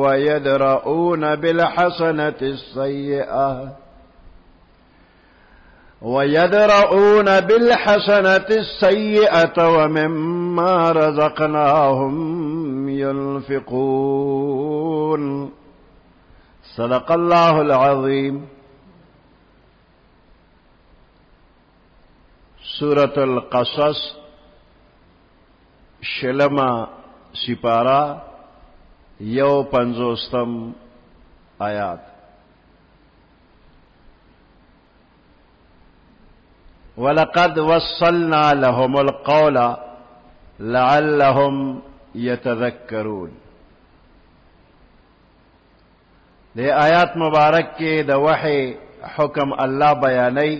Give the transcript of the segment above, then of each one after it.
ويدرؤون بالحسنة السيئة ومما رزقناهم ينفقون. صدق الله العظيم. سورة القصص شلما سپارہ 51 آیات. وَلَقَدْ وَصَّلْنَا لَهُمُ الْقَوْلَ لَعَلَّهُمْ يَتَذَكَّرُونَ. دے آیات مبارک کے دا وحی حکم اللہ بیانی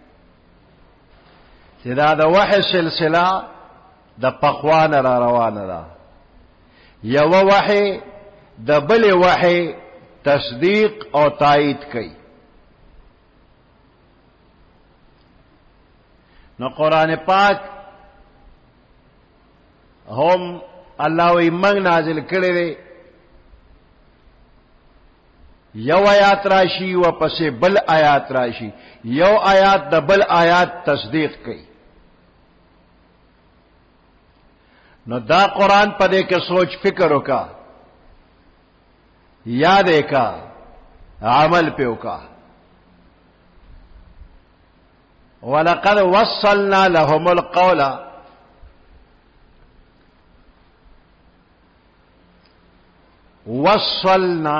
دا دا وحی سلسلہ دا پخوان را روان دا یو وحی دا بل وحی تصدیق او تائید کی. نو قرآن پاک ہم اللہ وی منگ نازل کرے یو آیات راشی و پس بل آیات راشی، یو آیات دا بل آیات تصدیق کی. نو دا قرآن پدے کے سوچ فکر کا، یاد کا، عمل پہ کا. وَلَقَدْ وَصَّلْنَا لَهُمُ الْقَوْلَ، وصلنا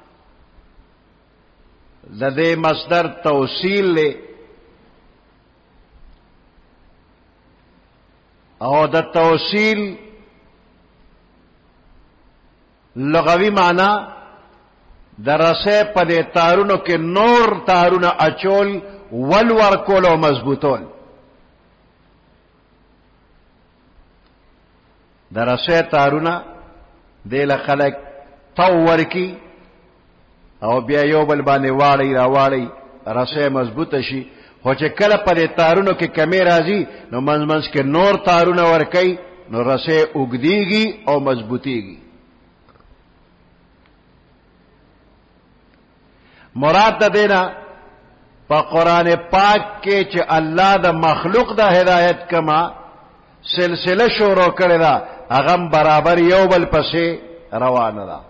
دے مصدر توصیل لے او دا توصیل لغوی معنی دا رسے پدے تارونو کے نور تارون اچول ولور کول و مضبوطول. دا رسے تارونا دے لخلق تور کی او بیا یو بل باندې واړی را واړی رسے مضبوط شي. خو چې کله پدې تارونو کې کمی راځي نو منځ منځ کې نور تارونه ورکي نو رسے اوږدیږي او مضبوطیږي. مراد د دینا په قرآن پاک کې چې الله د مخلوق د هدایت کما سلسله شروع کړی دا هغه برابر یو بل پسې روانه ده.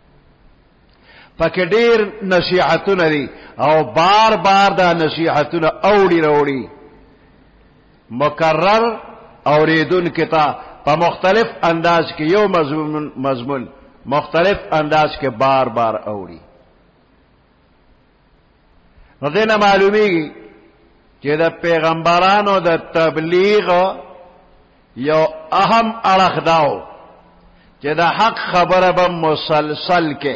پکې ډېر نصیحتونه دي او بار بار دا نصیحتونه اوړي راوړي مکرر اوریدونکو ته په مختلف انداز کې یو مضمون مختلف انداز کې بار بار اوړي. نو دینه معلومیږي چې د پیغمبرانو د تبلیغ یو اهم اړخ داو چې د حق خبره به مسلسل کې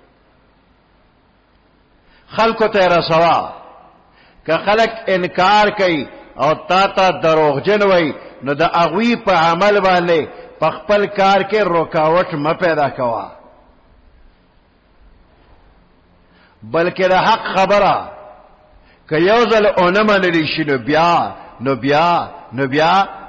خلقو ته رسوا. که خلق انکار کوي او تا دروغجن وای نو د اغوی په عمل باندې په خپل کار کې رکاوټ م پیدا کوا، بلکې د حق خبره که یو ځل اونه منلی شي نو بیا